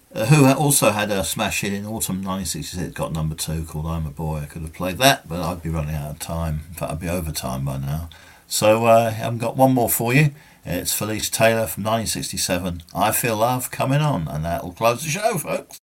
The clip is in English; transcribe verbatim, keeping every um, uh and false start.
uh, who also had a smash hit in autumn nineteen sixty-six, got number two, called I'm a Boy. I could have played that, but I'd be running out of time. In fact, I'd be over time by now. So uh, I've got one more for you. It's Felice Taylor from nineteen sixty-seven, I Feel Love, coming on, and that'll close the show, folks.